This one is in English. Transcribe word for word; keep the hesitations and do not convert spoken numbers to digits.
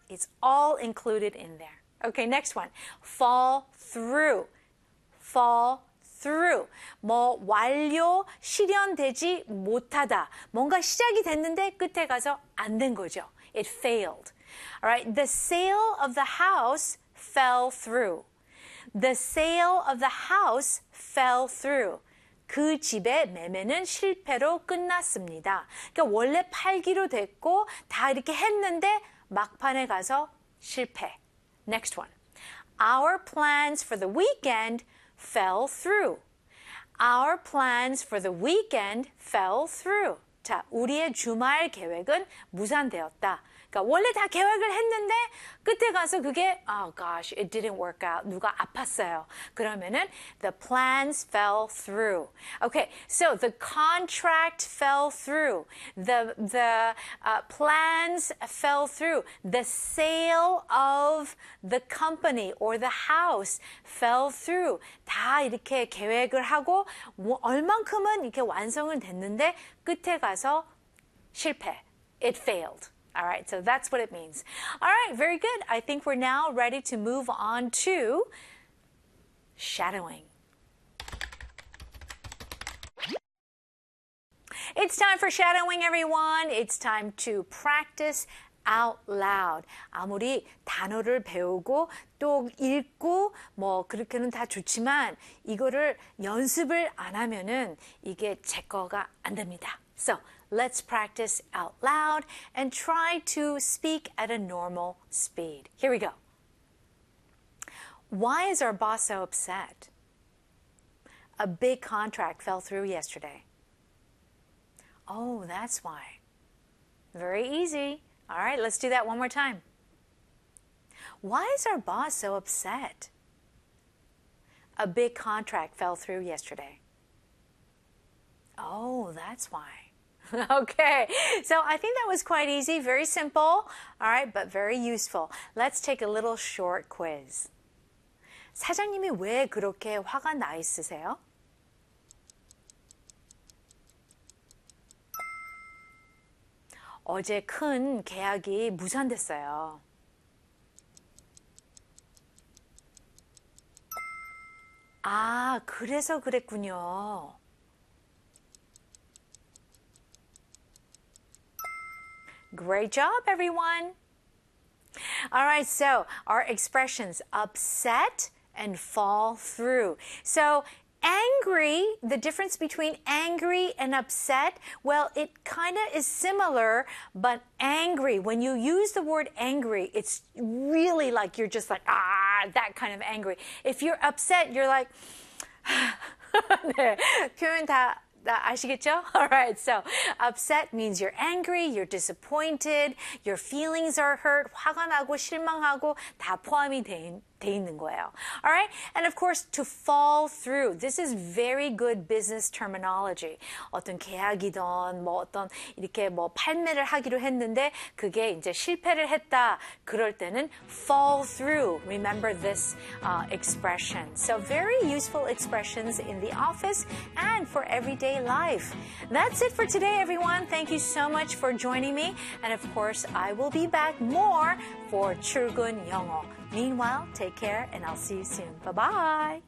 It's all included in there. Okay, next one. Fall through. Fall through. 뭐 완료, 실현되지 못하다. 뭔가 시작이 됐는데 끝에 가서 안 된 거죠. It failed. All right, the sale of the house fell through. The sale of the house fell through. 그 집의 매매는 실패로 끝났습니다. 그러니까 원래 팔기로 됐고 다 이렇게 했는데 막판에 가서 실패. Next one. Our plans for the weekend fell through. Our plans for the weekend fell through. 자, 우리의 주말 계획은 무산되었다. 그러니까 원래 다 계획을 했는데 끝에 가서 그게 oh gosh, it didn't work out. 누가 아팠어요. 그러면은 the plans fell through. Okay, so the contract fell through. The the uh, plans fell through. The sale of the company or the house fell through. 다 이렇게 계획을 하고 뭐 얼만큼은 이렇게 완성은 됐는데 끝에 가서 실패. It failed. All right, so that's what it means. All right, very good. I think we're now ready to move on to shadowing. It's time for shadowing, everyone. It's time to practice out loud. 아무리 단어를 배우고 또 읽고 뭐 그렇게는 다 좋지만 이거를 연습을 안 하면은 이게 제 거가 안 됩니다. So, let's practice out loud and try to speak at a normal speed. Here we go. Why is our boss so upset? A big contract fell through yesterday. Oh, that's why. Very easy. All right, let's do that one more time. Why is our boss so upset? A big contract fell through yesterday. Oh, that's why. Okay, so I think that was quite easy, very simple, all right, but very useful. Let's take a little short quiz. 사장님이 왜 그렇게 화가 나 있으세요? 어제 큰 계약이 무산됐어요. 아, 그래서 그랬군요. Great job, everyone. All right, so our expressions upset and fall through. So angry, the difference between angry and upset, well, it kind of is similar, but angry, when you use the word angry, it's really like you're just like, ah, that kind of angry. If you're upset, you're like, 네, 표현 다 아시겠죠? All right, so upset means you're angry, you're disappointed, your feelings are hurt, 화가 나고 실망하고 다 포함이 돼, 돼 있는 거예요. All right, and of course, to fall through. This is very good business terminology. 어떤 계약이든 뭐 어떤 이렇게 뭐 판매를 하기로 했는데 그게 이제 실패를 했다. 그럴 때는 fall through. Remember this uh, expression. So very useful expressions in the office and for everyday life. That's it for today, everyone. Thank you so much for joining me. And of course, I will be back more for 출근 영어. Meanwhile, take care and I'll see you soon. Bye-bye.